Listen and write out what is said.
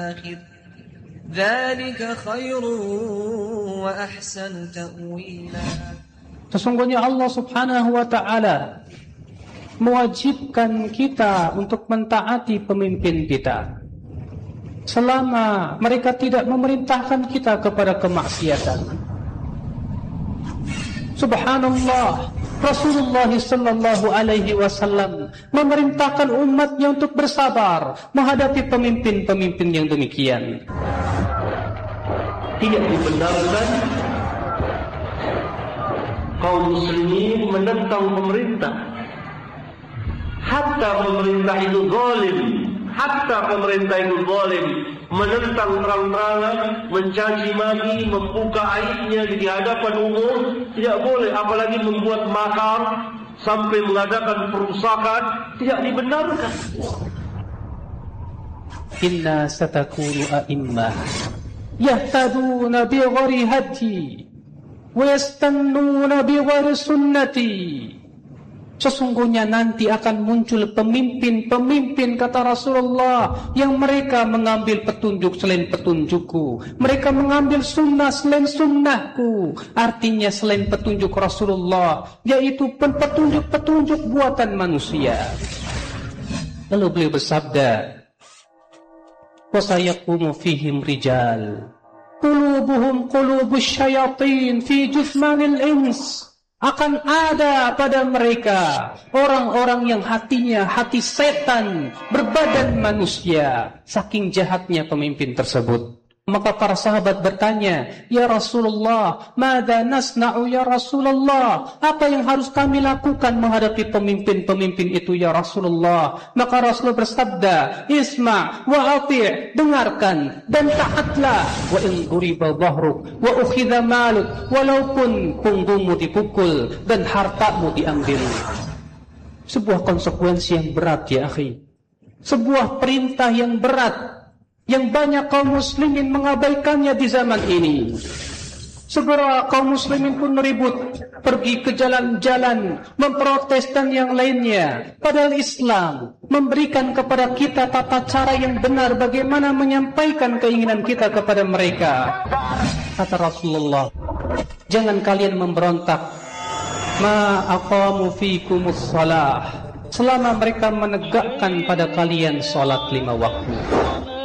ذلك خير وأحسن تأويلا. Sesungguhnya Allah Subhanahu wa Ta'ala mewajibkan kita untuk mentaati pemimpin kita selama mereka tidak memerintahkan kita kepada kemaksiatan. Subhanallah, Rasulullah sallallahu alaihi wasallam memerintahkan umatnya untuk bersabar menghadapi pemimpin-pemimpin yang demikian. Tidak dibenarkan kaum muslimin menentang pemerintah, hatta pemerintah itu zalim, menentang terang-terangan, mencaci maki, membuka aibnya di hadapan umum, tidak boleh, apalagi membuat makar sampai mengadakan perusakan, tidak dibenarkan. Inna satakunu a'immah yahtaduna bi ghairi hadi wa yastannuna bi ghairi sunnati. Sesungguhnya nanti akan muncul pemimpin-pemimpin, kata Rasulullah, yang mereka mengambil petunjuk selain petunjukku, mereka mengambil sunnah selain sunnahku. Artinya selain petunjuk Rasulullah, yaitu petunjuk-petunjuk buatan manusia. Lalu beliau bersabda, وَسَيَقُومُ فِيهِمْ رِجَالٌ قُلُوبُهُمْ قُلُوبُ الشَّيَاطِينِ فِي جُثْمَانِ الْإِنْسِ. Akan ada pada mereka orang-orang yang hatinya hati setan berbadan manusia, saking jahatnya pemimpin tersebut. Maka para sahabat bertanya, "Ya Rasulullah, madza nasna'u ya Rasulullah? Apa yang harus kami lakukan menghadapi pemimpin-pemimpin itu ya Rasulullah?" Maka Rasulullah bersabda, "Isma' wa ati', dengarkan dan taatlah. Wa in duriba dhahruk wa ukhidha maluk, walaupun punggungmu dipukul dan hartamu diambil." Sebuah konsekuensi yang berat ya akhi. Sebuah perintah yang berat yang banyak kaum muslimin mengabaikannya di zaman ini. Segera kaum muslimin pun meribut, pergi ke jalan-jalan, memprotes dan yang lainnya. Padahal Islam memberikan kepada kita tata cara yang benar bagaimana menyampaikan keinginan kita kepada mereka. Kata Rasulullah, jangan kalian memberontak. Ma aqamu fikumus shalah, selama mereka menegakkan pada kalian salat 5 waktu.